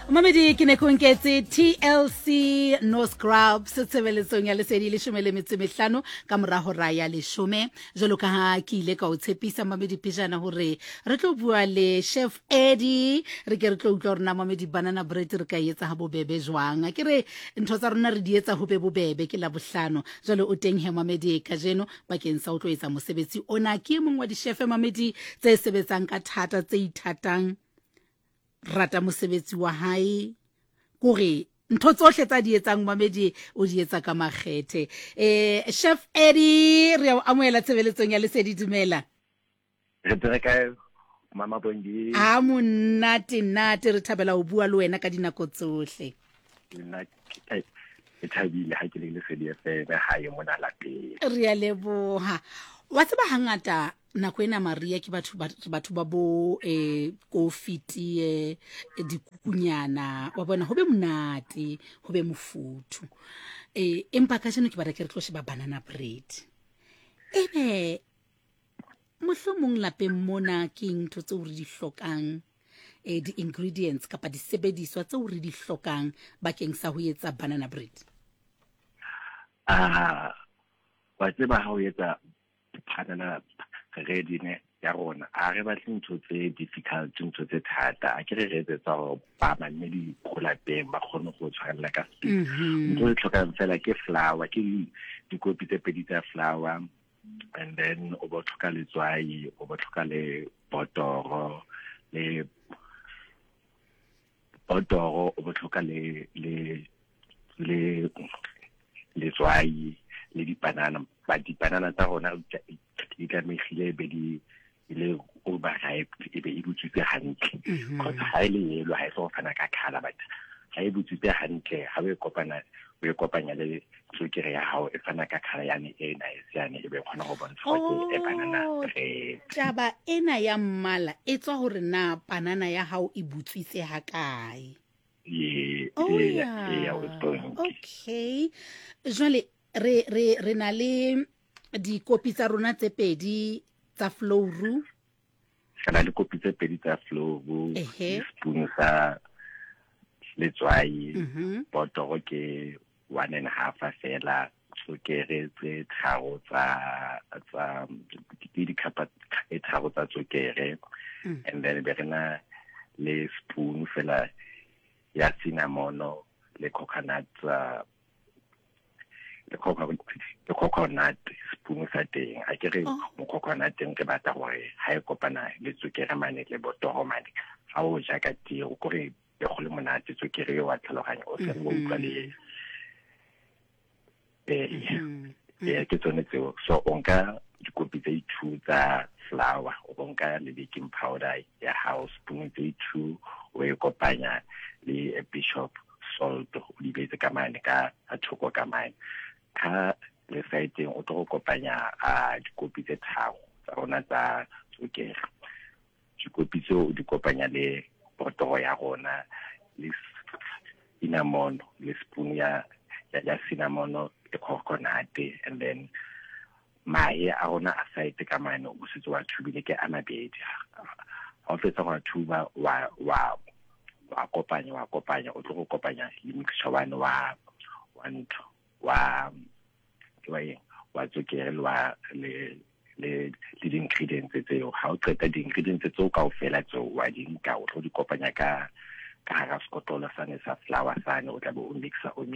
Mamedi ke ne ko nketse TLC no scrubs tsebeletsong ya lesedi le 15 ka morago ra ya leshome jalo ka ha ke ile ka o tshepisa Mamedi pejana hore re tlo bua le chef Eddie re ke re tlo utlwa rona Mamedi banana bread re ka etsa ha bobebe jwang ke re ntho tsa rona re di etsa ho be bobebe ke la bohlano jalo o teng he Mamedi ka jeno bakeng sa o tlo etsa mosebetsi ona ke mongwe wa di chef Mamedi tse sebetsang ka thata tse ithatang rata mosebetsi wa hae kore ntho tsohle tsa di etsang Mamedi o di etsa ka makgethe chef Eddie re a amoela tsebeletsong ya lesedi dumela re tsaka mama Bongi a monate re thabela ho bua le wena ka dinako tsohle nna ke thabile ha ke le lesedi FM ha ye mona lapeng re a leboha wa tseba hangata nako ena Maria ke batho ba bo kofi dikukunyana wa bona ho be monate ho be mofuthu empa ka jeno ke batla ke re tlo sheba banana bread ebe mohlomong lapeng mona ke ntho tseo re di hlokang di ingredients kapa di sebediswa tseo re di hlokang bakeng sa ho etsa banana bread wa tseba ha o etsa banana ready ne ya rona a re batle ntho tse difficult ntho tse thata a ke re etsetsa ho ba mamedi kholapeng ba khone go tshwarela ka ntho e tlhokang fela ke flour ke dikopi tse pedi tsa flour and then o bo tlhoka letswai o bo tlhoka le botoro o bo tlhoka le letswai le dipanana ba dipanana tsa rona di ka megile be di ile overripe e be e butswitse hantle kgotsa ha ile yelo ha e so fana ka khala but ha e butswitse hantle ha we kopanya le tswekere ya hao e fana ka khala yane e nice yane e be khona go bontsha ke e banana bread taba ena ya mmala e tswa hore na banana ya hao e butswitse ha kae okay jwale re na le dikopi tsa rona tse pedi tsa flour kana le kopi tse pedi tsa flour spoon sa letswai botoro ke 1.5 fela tswekere tse tharo tsa di kapa e tharo tsa tswekere and then be rena le spoon fela ya cinnamon le coconut the coconut spoon sa teng a ke re mo coconut teng ke batla gore ha e kopana le tswekere mane le botoro mane ha o ja ka tiro gore be go le monate tswekere yo wa tlhaloganya o se mo utlwa le ke tsone tseo so onka dikopi tse 2 tsa flour o bonka le baking powder ya house spoon tse 2 o e kopanya le bishop salt o di betse ka mane ka thoko ka mane ka le saiteng o tlo kopanya dikopi tse tharo tsa rona tsa tswekere dikopi tseo di kopanya le botoro ya rona le cinnamon le spoon ya cinnamon le coconut and then mae a rona a site ka mane o setse wa thubile ke amabedi ha o fetsa go thuba wa kopanya o tlo go kopanya le mixture wa tswekere le di-ingredients tseo ha o qeta di-ingredients tseo kaofela tseo wa di nka o tlo di kopanya ka hara sekotolo sane sa flour sane o tla be o mixa o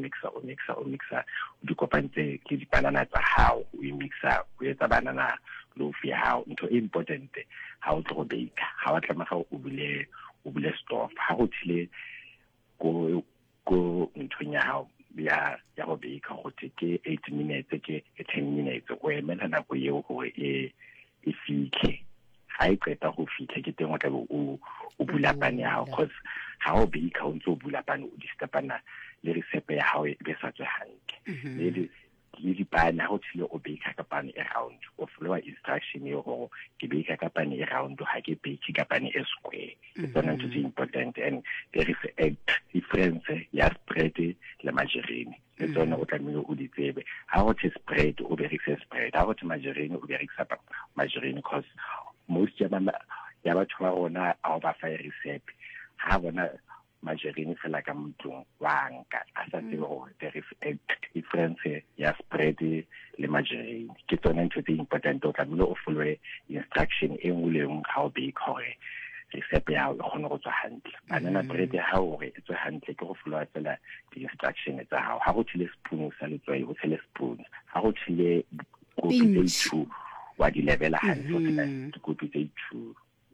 di kopantse le dipanana tsa hao o mixa o etsa banana loaf ya hao ntho e important ha o tlo go bake ha wa tlameha o bule stove ha go thile go nthong ya hao ya go bake go ke 8 minutes ke 10 minutes o emela nako eo gore e fitlhe ha e qeta go fitlha ke teng o tla o bula pane ya hao cause ha o bake o ntse o bula pane o distapana le recipe ya hao e be sa tswe hantle le dipane ha o thile o bake ka pane e round o follow instruction yo go ke bake ka pane e round ha ke bake ka pane e square it's not too important and there is a difference ya spread le margarine le tsona o tlamehile o di tsebe ha o tse spread o berekisa spread ha o tse margarine o berekisa margarine cause most ya batho ba rona a ba fa recipe ha bona majerini fela ka motlong wa nka a sa tsebe gore there is a difference ya spread le majerini ke tsone ntho tse important o tlamehile o followe instruction e nngwe le nngwe ga o bake gore recipe ya o kgone go tswa hantle banana bread ha o re tswa hantle ke go followa fela di-instruction tsa hao ha go tshile spoon sa letswai o tshele spoon ha go tshile kopi tse 2 wa di lebela hantle o tshela dikopi tse 2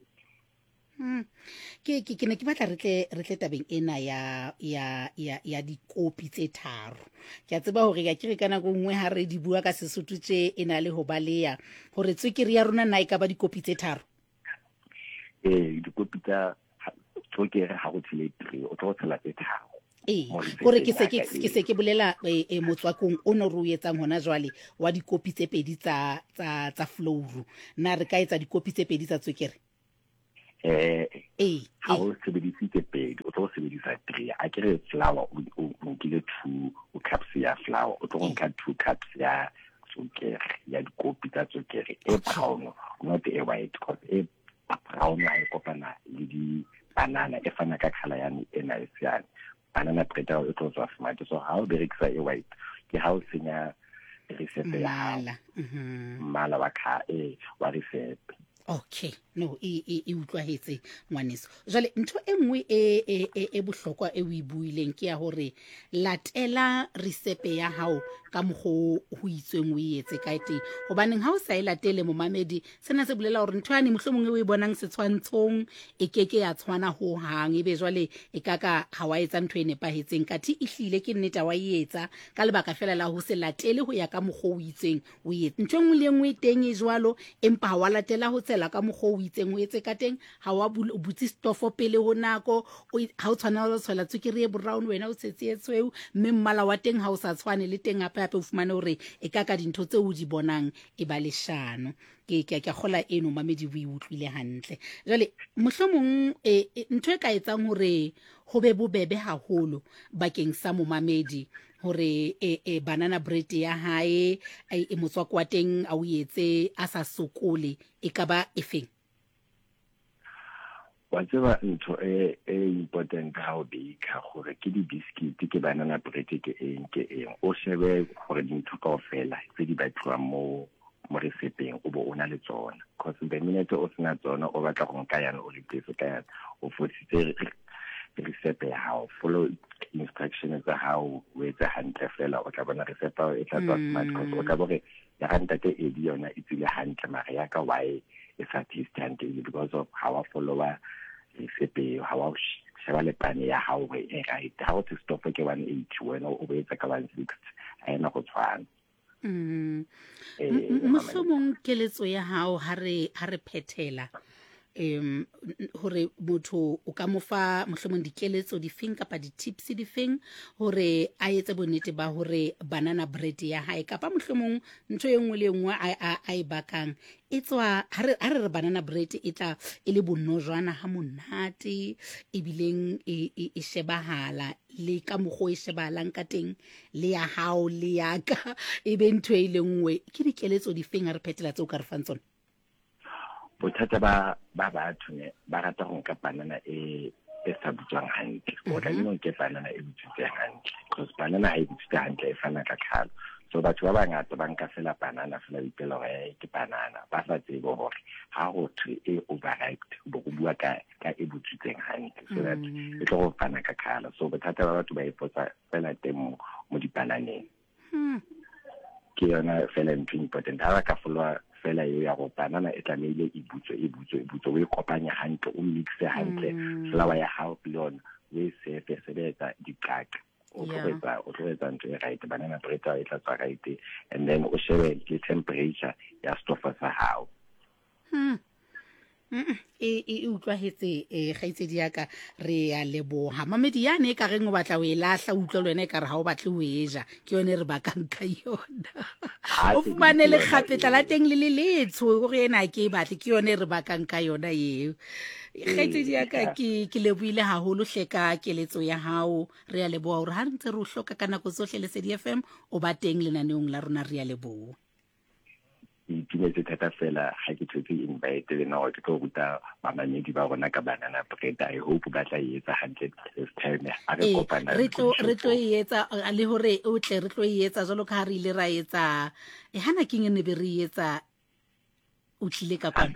ke ne ke batla re tle tabeng ena ya dikopi tse 3 ke a tseba hore ka kire kana go nngwe ha re di bua ka Sesotho tse ena le ho baleya hore tswekere ya rona na e ka ba dikopi tse 3 dikopi tsa tswekere ha go tshile 3 o tlo tshela tse 3 gore ke se ke bolela motswakong o no re o etsang hona jwale wa dikopi tse 2 tsa flour na re ka etsa dikopi tse 2 tsa tswekere ha o sebedisitse pedi o tlo sebedisa 3 a kere flour o nkile 2 cups ya flour o tlo nka 2 cups ya tswekere ya dikopi tsa tswekere e brown not e white because e brown ha e kopana le di banana e fana ka color ya ena e siana banana bread o tlo tswa smart so ha o berekisa e white ke ha o senya recipe ya hao mmala wa wa recipe. Okay, no e utlwahetse ngwaneso jale ntho engwe e bohlokwa e o ibuileng ke ya hore latela recipe ya hao ka mogo ho itsweng o etse ka ite hobaneng ha o sa e latele mo mamedi sena se bolela hore ntho ya ne mohlomongwe o e bonang setshwantshong e keke ya tshwana ho hang ebe jwale e kaka ha wa etsa ntho e nepahetseng kathi e hlile ke nnete wa etsa ka lebaka fela la ho se latele ho ya ka mogo o itseng o etse ntho engwe le engwe teng e jwalo empa ha wa latela ho tsela ka mogo o itseng o etse ka teng ha wa butsi stofo pele ho nako ha o tshwana ho tshwela tswekere e brown wena o setse e tshweu mme mmala wa teng ha o sa tshwane le teng hape o fumane hore e kaka dintho tse o di bonang e ba leshano ke gola eno mamedi o utlwile hantle jale mohlomong ntho e ka etsang hore ho be bobebe haholo bakeng sa mo mamedi hore banana bread ya hae e motswako wa teng a o etse a sa sokole e ka ba efeng wa tseba ntho e important ha o bake gore ke di biscuit ke banana bread ke eng o shebe gore dintho kaofela tse di batliwang mo resepeng o bo ona le tsona because the minute o sena tsona o batla go nka yana o replace ka yana o fositse recipe ya hao follow instructions tsa hao o etse hantle fela o tla bona recipe e tla tswa smart because o tla bore ya ranta ke edi yona e tsile hantle mara ya ka why e sa taste hantle because of how I follow recipe how I sheba le pane ya hao e right how to stop ke 180 wena o etsa ka 160 a ena go tshwana mohlomong keletso ya hao ha re phethela hore motho o ka mofa mohlomong dikeletso di feng kapa di tips di feng hore a etse bonnete ba hore banana bread ya hae kapa mohlomong ntho e nngwe le nngwe a e bakang e tswa ha re banana bread e tla e le bonojana ha monate e bileng e shebahala le ka mogo e shebahalang ka teng le ya hao le ya ka e be ntho e le nngwe ke dikeletso di feng a re phethela tseo ka re fang tsona bothata ba batho ne ba rata go nka banana e sa butswang hantle o tla dino ke banana e butswang hantle because banana ha e butswang hantle e fana ka khalo so batho ba bangata ba nka fela banana fela dipelo ya ke banana ba sa tsebe gore ha go thwe e overripe bo go bua ka e butswang hantle so that e tlo go fana ka khalo so bothata ba batho ba ipotsa fela teng mo dibananeng ke yona fela ntho important ha ba ka followa fela yo ya go banana e tlamehile e butswe o e kopanya hantle o mixe hantle flour ya hao leon o e sebetsa diqaqa o tloetsa ntho e right banana bread e tla tswa right and then o shebe le temperature ya stoffa sa hao e utlwahetse gaitsedi ya ka re ya leboha mamedi yane ka reng o batla o e lahla utlwa le wena ka re ha o batle o eja ke yone re bakang ka yona o fumane le kgapetla la teng le letsho gore ena ke batle ke yone re bakang ka yona eo gaitsedi ya ka ke leboile haholo hleka keletso ya hao re ya leboha hore ha ntse re o hloka ka nako tsohle Lesedi FM o ba teng lenaneong la rona re ya leboha itumetse thata fela ga ke thotse invite le nna ke tlo ruta mamamedi ba rona ka banana bread. I hope ba tla etsa 100 this time a re kopana re tlo etsa le hore o tle re tlo etsa jalo ka re ile ra etsa hana ke ne be re etsa o tlile ka kwa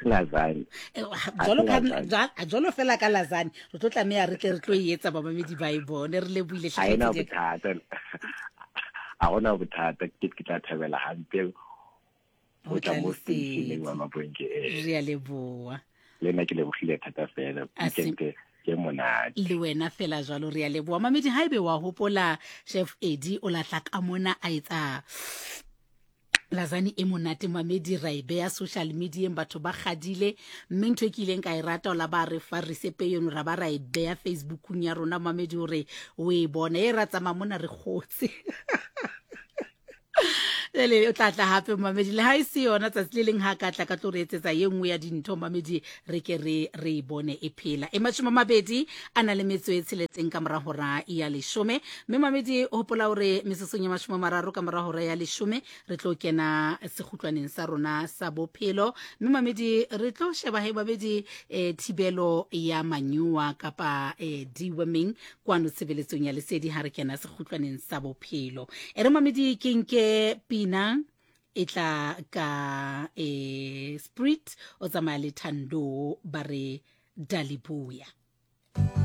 jalo fela ka lasagne re tlo tlamea re tle re tlo etsa mamamedi ba e bone re le buile tlheketse a gona bothata ke tla thabela hampe o tla mo stationeng wa mabonke re a leboa le nna ke lebogile thata fela ke monate le wena fela jalo re a leboa mamedi ha ebe wa hopola chef Eddie o latla ka mona a etsa lasagne e monate mamedi ra e beya social media batho ba gadile mme ntho e ke ileng ka e rata o la ba re fa recipe yono ra ba ra e beya Facebookung ya rona mamedi hore o e bona e ra tsama mona re gotse le o tlatla hape mamedi le ha ise yona tsatsi le leng ha ka tla ka tlo re etsetsa ye nngwe ya dintho mamedi re ke re bone e phela e mashome mabedi ana le metso e tsheletseng ka mora hora ya 10 mme mamedi o hopola hore mesesong ya mashome mararo ka mora hora ya 10 re tlo kena sekhutlwaneng sa rona sa bophelo mme mamedi re tlo sheba he babedi thibelo ya manyua kapa deworming kwano tsebeletsong ya lesedi ha re kena sekhutlwaneng sa bophelo re mamedi ke pina etla ka spirit o tsamaya le Thando ba re Dalibuya.